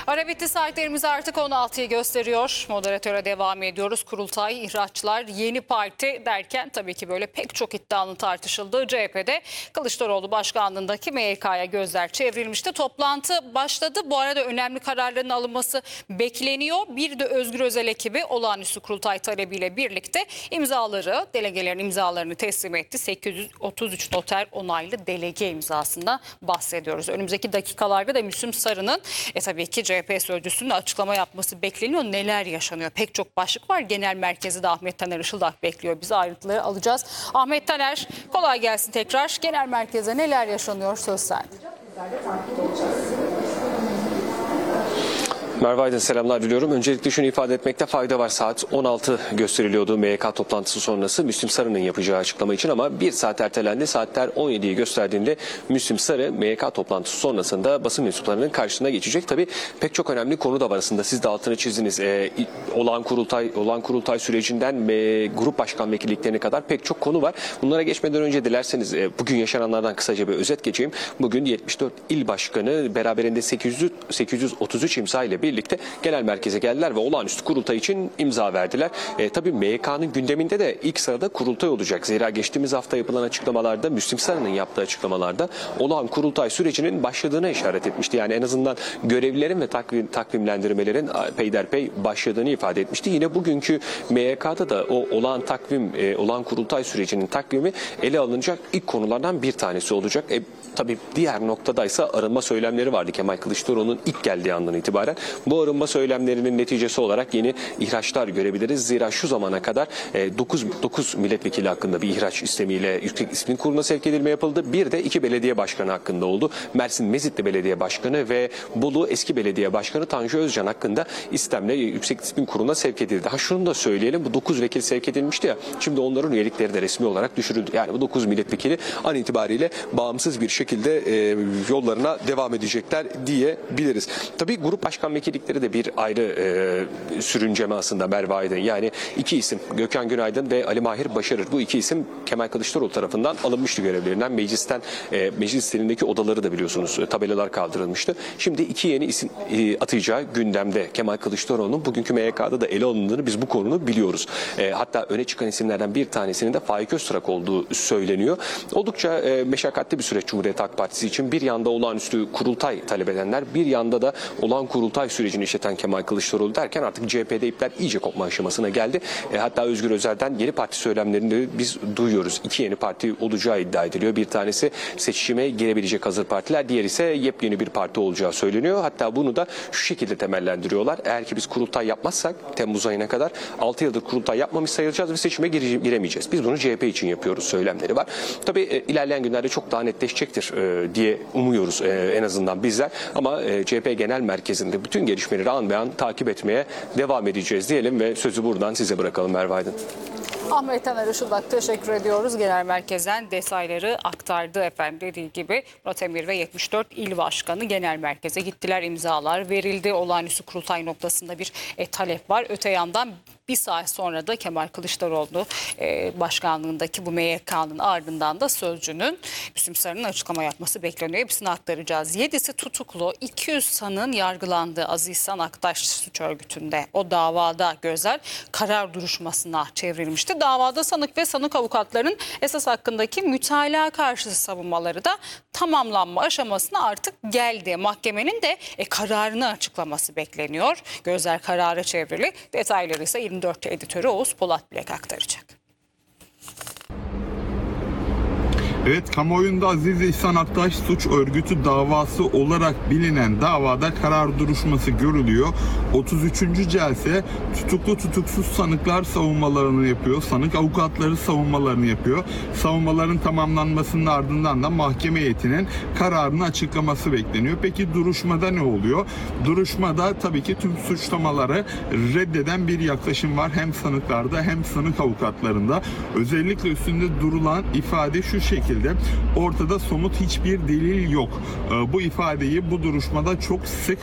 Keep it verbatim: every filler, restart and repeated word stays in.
Ara bitti, saatlerimiz artık on altıyı gösteriyor. Moderatöre devam ediyoruz. Kurultay, ihraçlar, yeni parti derken tabii ki böyle pek çok iddianın tartışıldığı C H P'de Kılıçdaroğlu başkanlığındaki M Y K'ya gözler çevrilmişti. Toplantı başladı. Bu arada önemli kararların alınması bekleniyor. Bir de Özgür Özel ekibi olağanüstü kurultay talebiyle birlikte imzaları, delegelerin imzalarını teslim etti. sekiz yüz otuz üç noter onaylı delege imzasından bahsediyoruz. Önümüzdeki dakikalarda da Müslüm Sarı'nın e tabii ki C H P sözcüsünün açıklama yapması bekleniyor. Neler yaşanıyor? Pek çok başlık var. Genel merkezi de Ahmet Taner Işıldak bekliyor. Biz ayrıntıları alacağız. Ahmet Taner, kolay gelsin tekrar. Genel merkeze neler yaşanıyor? Söz sende. Merve Aydın, selamlar diliyorum. Öncelikle şunu ifade etmekte fayda var. Saat on altı gösteriliyordu M Y K toplantısı sonrası Müslüm Sarı'nın yapacağı açıklama için, ama bir saat ertelendi. Saatler on yediyi gösterdiğinde Müslüm Sarı M Y K toplantısı sonrasında basın mensuplarının karşısına geçecek. Tabii pek çok önemli konu da var arasında. Siz de altını çizdiniz. Ee, olağan kurultay, olağan kurultay sürecinden e, grup başkan vekilliklerine kadar pek çok konu var. Bunlara geçmeden önce dilerseniz e, bugün yaşananlardan kısaca bir özet geçeyim. Bugün yetmiş dört il başkanı beraberinde sekiz yüz otuz üç imza ile birlikte genel merkeze geldiler ve olağanüstü kurultay için imza verdiler. E, tabii M Y K'nın gündeminde de ilk sırada kurultay olacak. Zira geçtiğimiz hafta yapılan açıklamalarda, Müslüm Sarı'nın yaptığı açıklamalarda olağan kurultay sürecinin başladığına işaret etmişti. Yani en azından görevlilerin ve takvim, takvimlendirmelerin peyderpey başladığını ifade etmişti. Yine bugünkü M Y K'da da o olağan takvim, e, olağan kurultay sürecinin takvimi ele alınacak ilk konulardan bir tanesi olacak. E, tabii diğer noktadaysa arınma söylemleri vardı Kemal Kılıçdaroğlu'nun ilk geldiği andan itibaren. Bu arınma söylemlerinin neticesi olarak yeni ihraçlar görebiliriz. Zira şu zamana kadar dokuz milletvekili hakkında bir ihraç istemiyle Yüksek Disiplin Kurulu'na sevk edilme yapıldı. Bir de iki belediye başkanı hakkında oldu. Mersin Mezitli Belediye Başkanı ve Bolu Eski Belediye Başkanı Tanju Özcan hakkında istemle Yüksek Disiplin Kurulu'na sevk edildi. Ha şunu da söyleyelim, bu dokuz vekil sevk edilmişti ya, şimdi onların üyelikleri de resmi olarak düşürüldü. Yani bu dokuz milletvekili an itibariyle bağımsız bir şekilde e, yollarına devam edecekler diyebiliriz. Tabii grup başkan vekillikleri de bir ayrı e, sürünceme aslında Merve Aydın. Yani iki isim, Gökhan Günaydın ve Ali Mahir Başarır. Bu iki isim Kemal Kılıçdaroğlu tarafından alınmıştı görevlerinden. Meclisten, e, meclislerindeki odaları da biliyorsunuz e, tabelalar kaldırılmıştı. Şimdi iki yeni isim e, atacağı gündemde Kemal Kılıçdaroğlu'nun bugünkü M Y K'da da ele alındığını biz bu konunu biliyoruz. E, hatta öne çıkan isimlerden bir tanesinin de Faik Öztürk olduğu söyleniyor. Oldukça e, meşakkatli bir süreç Cumhuriyet Halk Partisi için. Bir yanda olağanüstü kurultay talep edenler, bir yanda da olağan kurultay sürecini işleten Kemal Kılıçdaroğlu derken artık C H P'de ipler iyice kopma aşamasına geldi. E, hatta Özgür Özel'den yeni parti söylemlerini biz duyuyoruz. İki yeni parti olacağı iddia ediliyor. Bir tanesi seçime girebilecek hazır partiler, diğer ise yepyeni bir parti olacağı söyleniyor. Hatta bunu da şu şekilde temellendiriyorlar. Eğer ki biz kurultay yapmazsak Temmuz ayına kadar altı yıldır kurultay yapmamış sayılacağız ve seçime giremeyeceğiz. Biz bunu C H P için yapıyoruz söylemleri var. Tabii e, ilerleyen günlerde çok daha netleşecektir e, diye umuyoruz e, en azından bizler. Ama e, C H P Genel Merkezi'nde bütün gelişmeleri an be an takip etmeye devam edeceğiz diyelim ve sözü buradan size bırakalım Merve Aydın. Ahmet Taner Işıldak, teşekkür ediyoruz. Genel merkezden detayları aktardı efendim. Dediği gibi Murat Emir ve yetmiş dört il başkanı genel merkeze gittiler. İmzalar verildi. Olağanüstü kurultay noktasında bir e, talep var. Öte yandan bir saat sonra da Kemal Kılıçdaroğlu e, başkanlığındaki bu M Y K'nın ardından da sözcünün Müslüm Sarı'nın açıklama yapması bekleniyor. Hepsini aktaracağız. yedisi tutuklu, iki yüz sanığın yargılandığı Aziz San Aktaş suç örgütünde o davada gözler karar duruşmasına çevrilmişti. Davada sanık ve sanık avukatlarının esas hakkındaki mütalaa karşıtı savunmaları da tamamlanma aşamasına artık geldi. Mahkemenin de e, kararını açıklaması bekleniyor. Gözler karara çevrili. Detayları ise yirmi dört editörü Oğuz Polat Bilek aktaracak. Evet, kamuoyunda Aziz İhsan Aktaş suç örgütü davası olarak bilinen davada karar duruşması görülüyor. otuz üçüncü celse tutuklu tutuksuz sanıklar savunmalarını yapıyor. Sanık avukatları savunmalarını yapıyor. Savunmaların tamamlanmasının ardından da mahkeme heyetinin kararını açıklaması bekleniyor. Peki duruşmada ne oluyor? Duruşmada tabii ki tüm suçlamaları reddeden bir yaklaşım var. Hem sanıklarda hem sanık avukatlarında. Özellikle üstünde durulan ifade şu şekilde: ortada somut hiçbir delil yok. Bu ifadeyi bu duruşmada çok sık